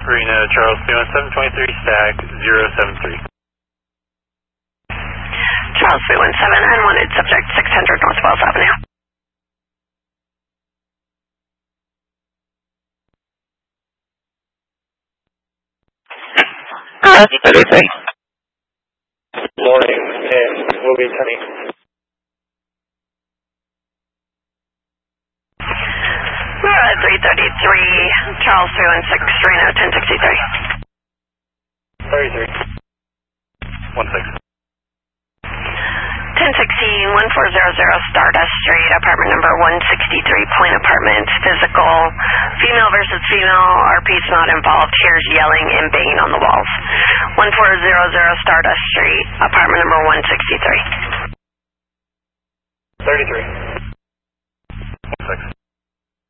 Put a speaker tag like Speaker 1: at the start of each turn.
Speaker 1: Reno, Charles 31723 stack 073.
Speaker 2: Charles 317, unwanted subject 600 North Wells Avenue.
Speaker 3: Anything?
Speaker 4: Morning, and we'll be Penny.
Speaker 2: We're at 333, Charles 316, Reno 1063.
Speaker 1: 33. 16.
Speaker 2: 1016-1400 Stardust Street, apartment number 163, Point Apartments, physical, female versus female, RP's not involved, here's yelling and banging on the walls. 1400 Stardust Street, apartment number 163.
Speaker 4: 33.
Speaker 1: 16.